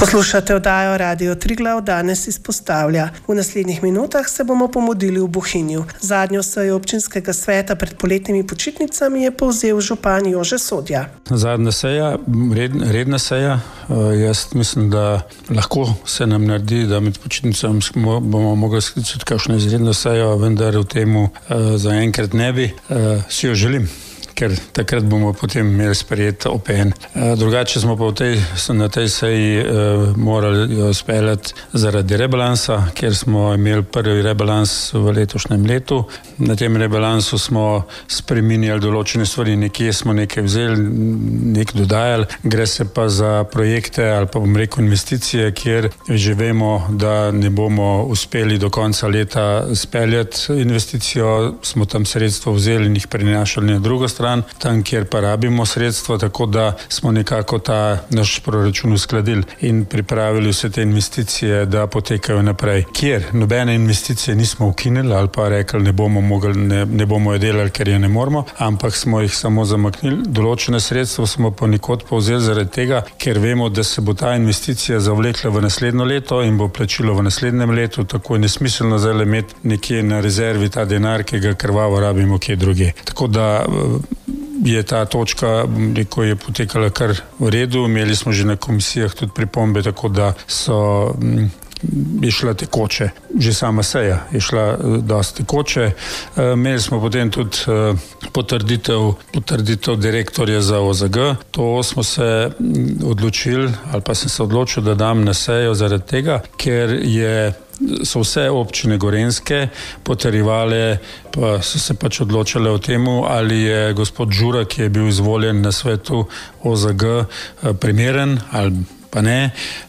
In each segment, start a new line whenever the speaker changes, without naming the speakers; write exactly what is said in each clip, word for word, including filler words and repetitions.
Poslušate oddajo Radio Triglav, danes izpostavlja. V naslednjih minutah se bomo pomudili v Bohinju. Zadnjo sejo občinskega sveta pred poletnimi počitnicami je povzel župan Jože Sodja.
Zadnja seja, red, redna seja. Jaz mislim, da lahko se nam naredi, da med počitnicami bomo mogli sklicati kakšno izredno sejo, vendar v temu zaenkrat ne bi. Si jo želim, ker takrat bomo potem imeli sprejet O P N. Drugače smo pa v tej, na tej seji uh, morali jo speljati zaradi rebalansa, ker smo imeli prvi rebalans v letošnjem letu. Na tem rebalansu smo spreminjali določene stvari, nekje smo nekaj vzeli, nekaj dodajali. Gre se pa za projekte ali pa bom rekel investicije, kjer že vemo, da ne bomo uspeli do konca leta speljati investicijo, smo tam sredstvo vzeli in jih prenašali na drugo stran. Tam, kjer pa rabimo sredstva, tako da smo nekako ta naš proračun uskladili in pripravili vse te investicije, da potekajo naprej. Kjer nobene investicije nismo ukinili ali pa rekli, ne bomo mogli, ne, ne bomo jo delali, ker je ne moramo, ampak smo jih samo zamaknili. Določene sredstva smo pa nikot povzeli zaradi tega, ker vemo, da se bo ta investicija zavlekla v naslednjo leto in bo plačilo v naslednjem letu, tako je nesmiselno zdaj imeti nekje na rezervi ta denar, ki ga krvavo rabimo kje druge. Tako da je ta točka, ko je potekala kar v redu, imeli smo že na komisijah tudi pripombe, tako da so m, je šla tekoče. Že sama seja je šla dosti tekoče. E, imeli smo potem tudi e, potrditev, potrditev direktorja za O Z G. To smo se odločili, ali pa sem se odločil, da dam na sejo zaradi tega, ker je so vse občine Gorenjske potrjevale, pa so se pač odločile o temu, ali je gospod Žura, ki je bil izvoljen na svetu O Z G, primeren ali pa ne.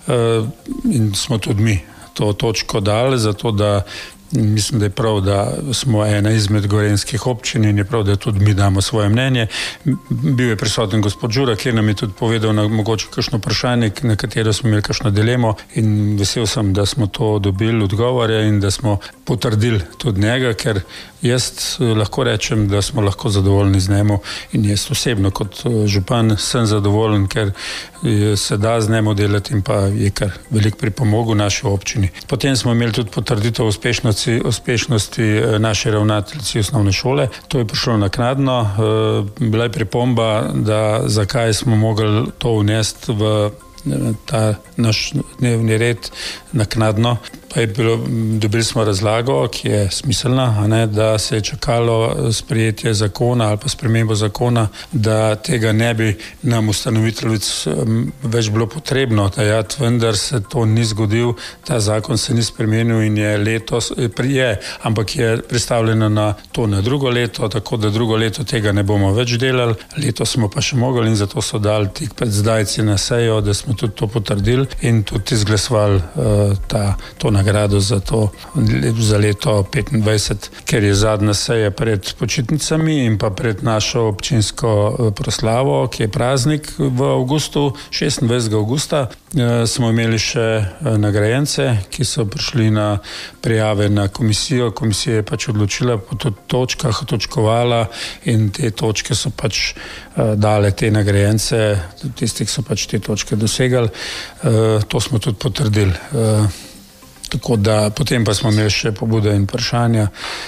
In smo tudi mi to točko dali, zato da mislim, da je prav, da smo ena izmed gorenjskih občin in je prav, da tudi mi damo svoje mnenje. Bil je prisoten gospod Žura, ki nam je tudi povedal na mogoče kakšno vprašanje, na katero smo imeli kakšno dilemo, in vesel sem, da smo to dobili odgovore in da smo potrdili tudi njega, ker jaz lahko rečem, da smo lahko zadovoljni z njemu in jaz osebno kot župan sem zadovoljen, ker se da z njemu delati in pa je kar veliko pripomogel naši občini. Potem smo imeli tudi potrditev uspešnosti, uspešnosti naše ravnateljice osnovne šole. To je prišlo naknadno. Bila je pripomba, da zakaj smo mogli to vnesti v ta naš dnevni red naknadno. Pa je bilo, dobili smo razlago, ki je smiselna, a ne, da se je čakalo sprejetje zakona ali pa spremembo zakona, da tega ne bi nam ustanoviteljic več bilo potrebno dajati, vendar se to ni zgodil, ta zakon se ni spremenil in je letos, je, ampak je predstavljeno na to na drugo leto, tako da drugo leto tega ne bomo več delali, letos smo pa še mogli in zato so dali tik pred zdajci na sejo, da smo tudi to potrdili in tudi izglasovali uh, ta, to nagrado za to, za leto petindvajset, ker je zadnja seja pred počitnicami in pa pred našo občinsko proslavo, ki je praznik v avgustu, šestindvajsetega avgusta, uh, smo imeli še uh, nagrajence, ki so prišli na prijave na komisijo. Komisija je pač odločila po točkah, točkovala in te točke so pač uh, dale te nagrajence, tistih so pač te točke dosegali. Uh, to smo tudi potrdili. Uh, tako da potem pa smo imeli še pobude in vprašanja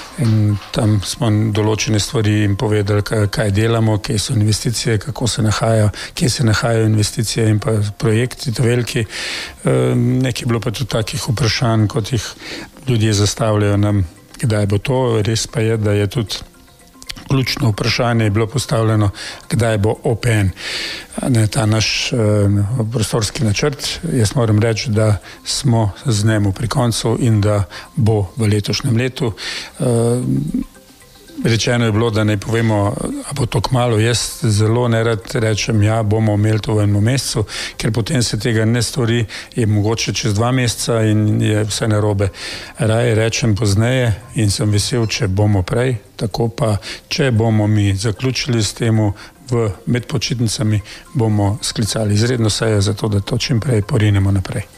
in tam smo določene stvari jim povedali, kaj, kaj delamo, kje so investicije, kako se nahajajo, kje se nahajajo investicije in pa projekti, to veliki. Uh, nekaj je bilo pa tudi takih vprašanj, kot jih ljudje zastavljajo nam, kdaj bo to. Res pa je, da je tudi ključno vprašanje je bilo postavljeno, kdaj bo O P N. Ne, ta naš uh, prostorski načrt, jaz moram reči, da smo z njemu pri koncu in da bo v letošnjem letu. Uh, Rečeno je bilo, da ne povemo, a bo to kmalu. Jaz zelo nerad rečem, ja, bomo imeli to v enem mesecu, ker potem se tega ne stori, je mogoče čez dva meseca in je vse narobe. Raje rečem pozneje in sem vesel, če bomo prej, tako pa, če bomo mi zaključili s temu v med počitnicami, bomo sklicali izredno sejo za to, da to čim prej porinemo naprej.